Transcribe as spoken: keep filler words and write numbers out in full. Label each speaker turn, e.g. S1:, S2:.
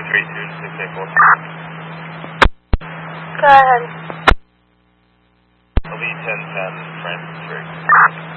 S1: three two six eight four.
S2: Go ahead.
S1: L V ten ten, Francis three.